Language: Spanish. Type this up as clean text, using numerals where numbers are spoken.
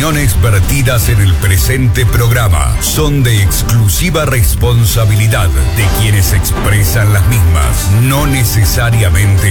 opiniones vertidas en el presente programa son de exclusiva responsabilidad de quienes expresan las mismas. No necesariamente